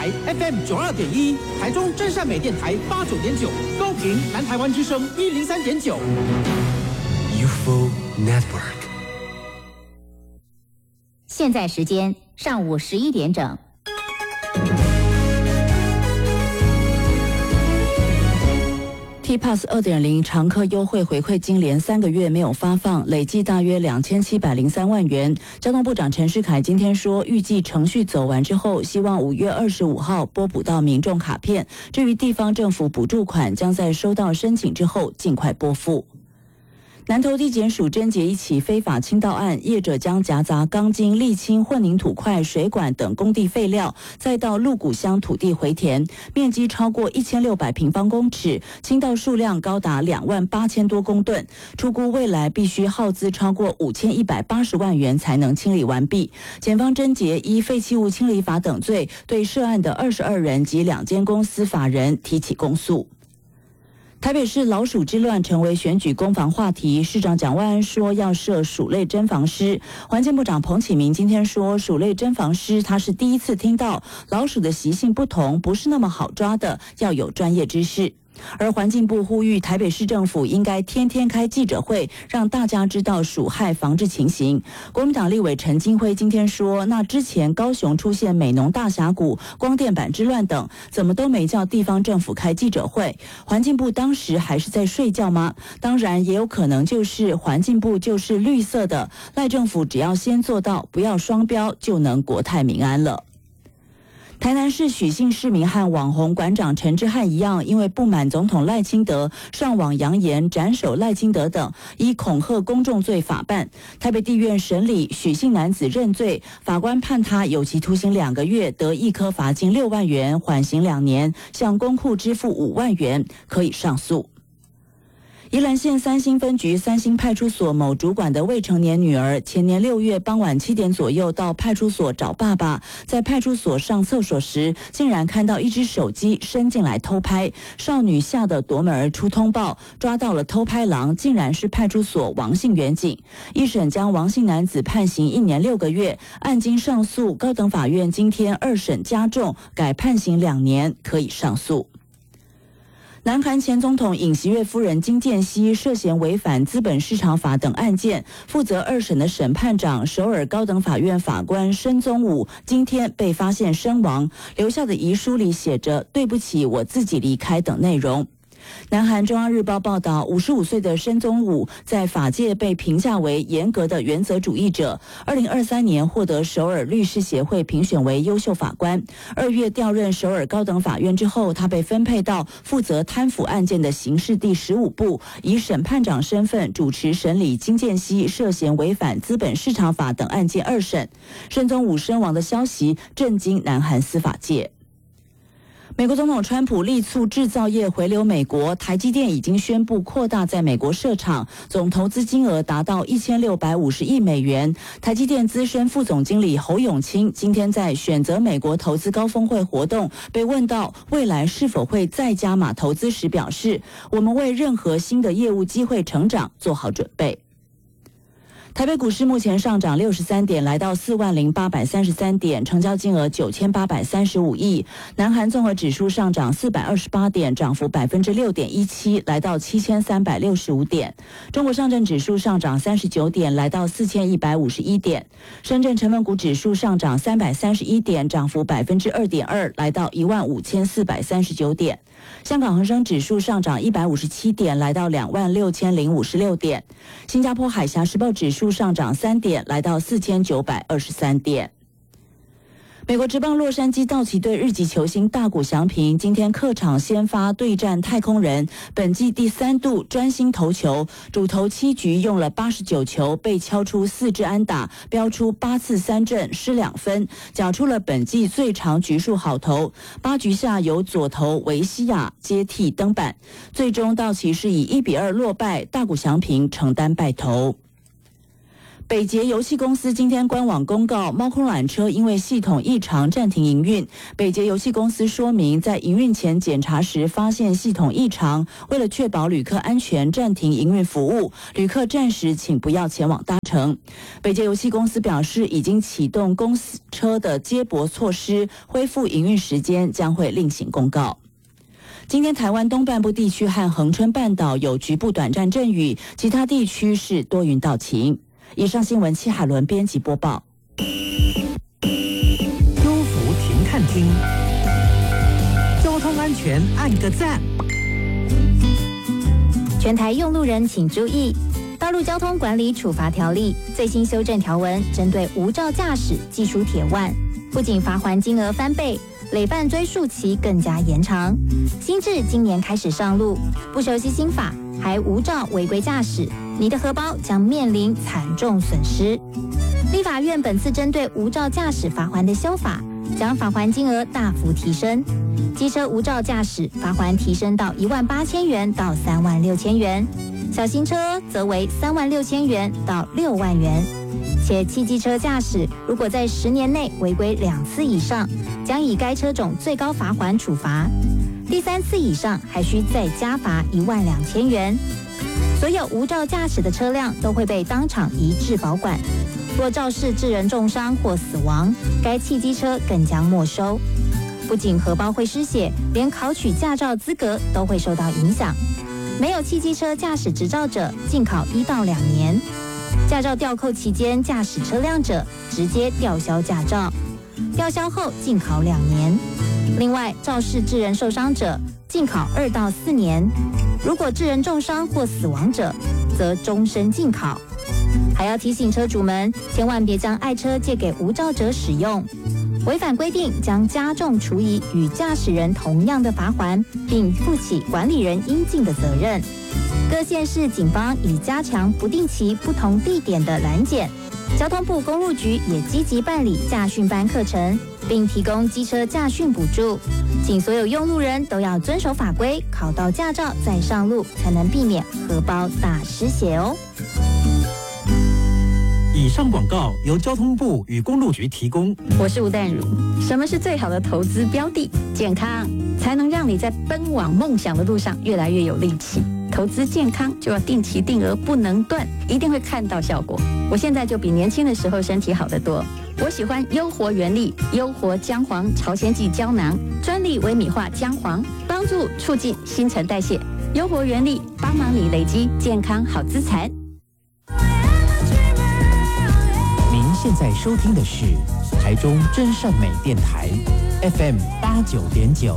台 FM 92.1，台中真善美电台89.9，高屏南台湾之声103.9。 UFO Network。 现在时间上午11点整。 T-Pass 2.0 常客优惠回馈金连3个月没有发放，累计大约2703万元。交通部长陈世凯今天说，预计程序走完之后，希望5月25号拨补到民众卡片。至于地方政府补助款，将在收到申请之后尽快拨付。南投地检署侦结一起非法倾倒案，业者将夹杂钢筋、沥青、混凝土块、水管等工地废料，再到鹿谷乡土地回填，面积超过1600平方公尺，倾倒数量高达28000多公吨，初估未来必须耗资超过5180万元才能清理完毕。检方侦结依废弃物清理法等罪，对涉案的22人及2间公司法人提起公诉。台北市老鼠之乱成为选举攻防话题，市长蒋万安说要设鼠类侦防师。环境部长彭启明今天说，鼠类侦防师他是第一次听到老鼠的习性不同，不是那么好抓的，要有专业知识。而环境部呼吁台北市政府应该天天开记者会，让大家知道鼠害防治情形。国民党立委陈金辉今天说，那之前高雄出现美浓大峡谷、光电板之乱等，怎么都没叫地方政府开记者会？环境部当时还是在睡觉吗？当然也有可能就是环境部就是绿色的，赖政府只要先做到不要双标，就能国泰民安了。台南市许姓市民和网红馆长陈之汉一样，因为不满总统赖清德上网扬言斩首赖清德等，以恐吓公众罪法办。台北地院审理许姓男子认罪，法官判他有期徒刑2个月，得一科罚金6万元，缓刑2年，向公库支付5万元，可以上诉。宜兰县三星分局三星派出所某主管的未成年女儿，前年6月傍晚7点左右到派出所找爸爸，在派出所上厕所时，竟然看到一只手机伸进来偷拍，少女吓得夺门而出通报，抓到了偷拍郎，竟然是派出所王姓员警。一审将王姓男子判刑1年6个月，案经上诉，高等法院今天2审加重，改判刑2年，可以上诉。南韩前总统尹锡悦夫人金建熙涉嫌违反资本市场法等案件，负责2审的审判长首尔高等法院法官申宗武今天被发现身亡，留下的遗书里写着对不起，我自己离开等内容。南韩中央日报报道，55岁的申宗武在法界被评价为严格的原则主义者。2023年获得首尔律师协会评选为优秀法官。2月调任首尔高等法院之后，他被分配到负责贪腐案件的刑事第15部，以审判长身份主持审理金建熙涉嫌违反资本市场法等案件2审。申宗武身亡的消息震惊南韩司法界。美国总统川普力促制造业回流美国，台积电已经宣布扩大在美国设厂，总投资金额达到1650亿美元。台积电资深副总经理侯永清今天在选择美国投资高峰会活动被问到未来是否会再加码投资时表示，我们为任何新的业务机会成长做好准备。台北股市目前上涨63点，来到40833点，成交金额9835亿。南韩综合指数上涨428点，涨幅6.17%，来到7365点。中国上证指数上涨39点，来到4151点。深圳成分股指数上涨331点，涨幅2.2%，来到15439点。香港恒生指数上涨157点，来到26056点。新加坡海峡时报指数上涨3点，来到4923点。美国职棒洛杉矶道奇队日籍球星大谷翔平今天客场先发对战太空人，本季第3度专心投球，主投7局用了89球，被敲出4支安打，标出8次3振失2分，缴出了本季最长局数好投。8局下由左投维西亚接替登板，最终道奇是以1-2落败，大谷翔平承担败投。 北捷游戏公司今天官网公告，猫空缆车因为系统异常暂停营运。北捷游戏公司说明，在营运前检查时发现系统异常，为了确保旅客安全，暂停营运服务，旅客暂时请不要前往搭乘。北捷游戏公司表示，已经启动公车的接驳措施，恢复营运时间将会另行公告。今天台湾东半部地区和恒春半岛有局部短暂阵雨，其他地区是多云到晴。以上新闻戚海伦编辑播报。 优福停看厅，交通安全按个赞。 全台用路人请注意，《道路交通管理处罚条例》最新修正条文，针对无照驾驶技术铁腕，不仅罚锾金额翻倍，累犯追诉期更加延长。新制今年开始上路，不熟悉新法还无照违规驾驶，你的荷包将面临惨重损失。立法院本次针对无照驾驶罚锾的修法，将罚锾金额大幅提升。机车无照驾驶罚锾提升到18000元到36000元，小型车则为36000元到6万元。且汽机车驾驶如果在10年内违规2次以上，将以该车种最高罚锾处罚；第3次以上还需再加罚12000元。所有无照驾驶的车辆都会被当场移至保管，若肇事致人重伤或死亡，该汽机车更将没收。不仅荷包会失血，连考取驾照资格都会受到影响。没有汽机车驾驶执照者，禁考1到2年；驾照吊扣期间驾驶车辆者，直接吊销驾照；吊销后禁考2年。另外，肇事致人受伤者，禁考2到4年；如果致人重伤或死亡者，则终身禁考。还要提醒车主们，千万别将爱车借给无照者使用。违反规定将加重处以与驾驶人同样的罚锾，并负起管理人应尽的责任。各县市警方已加强不定期不同地点的拦检，交通部公路局也积极办理驾训班课程，并提供机车驾训补助。请所有用路人都要遵守法规，考到驾照再上路，才能避免荷包大失血哦。 以上广告由交通部与公路局提供。 我是吴淡如。什么是最好的投资标的？健康，才能让你在奔往梦想的路上越来越有力气。投资健康就要定期定额，不能断，一定会看到效果。我现在就比年轻的时候身体好得多。我喜欢优活原力、优活姜黄朝鲜蓟胶囊，专利微米化姜黄，帮助促进新陈代谢。优活原力帮忙你累积健康好资产。 您现在收听的是台中真善美电台 FM 89.9。